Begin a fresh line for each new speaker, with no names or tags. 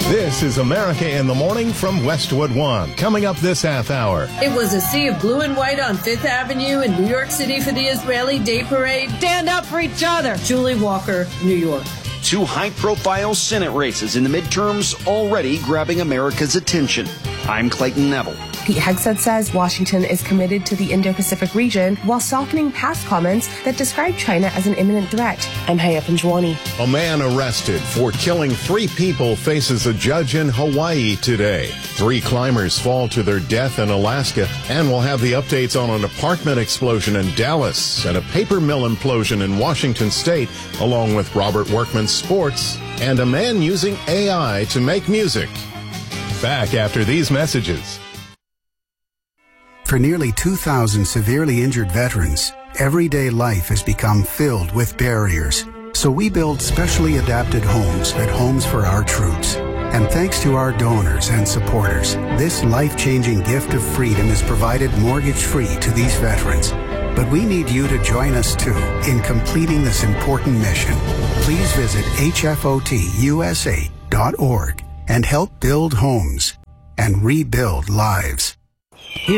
This is America in the Morning from Westwood One. Coming up this half hour.
It was a sea of blue and white on Fifth Avenue in New York City for the Israeli Day Parade. Stand up for each other. Julie Walker, New York.
Two high-profile Senate races in the midterms already grabbing America's attention. I'm Clayton Neville.
Pete Hegseth says Washington is committed to the Indo-Pacific region while softening past comments that describe China as an imminent threat. I'm Haya Panjwani.
A man arrested for killing 3 people faces a judge in Hawaii today. 3 climbers fall to their death in Alaska, and we'll have the updates on an apartment explosion in Dallas and a paper mill implosion in Washington State, along with Robert Workman's sports and a man using AI to make music. Back after these messages.
For nearly 2,000 severely injured veterans, everyday life has become filled with barriers. So we build specially adapted homes at Homes for Our Troops. And thanks to our donors and supporters, this life-changing gift of freedom is provided mortgage-free to these veterans. But we need you to join us, too, in completing this important mission. Please visit hfotusa.org and help build homes and rebuild lives.